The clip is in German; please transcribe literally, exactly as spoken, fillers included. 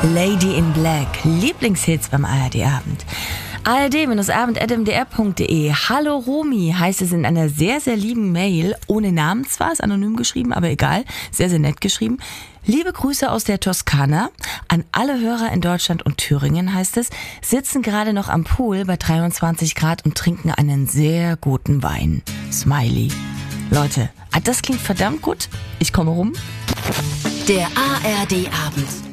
Lady in Black, Lieblingshits beim A R D-Abend. A R D-abend at m d r punkt d e. Hallo Romy, heißt es in einer sehr, sehr lieben Mail. Ohne Namen zwar, ist anonym geschrieben, aber egal. Sehr, sehr nett geschrieben. Liebe Grüße aus der Toskana. An alle Hörer in Deutschland und Thüringen, heißt es, sitzen gerade noch am Pool bei dreiundzwanzig Grad und trinken einen sehr guten Wein. Smiley. Leute, das klingt verdammt gut. Ich komme rum. Der A R D-Abend.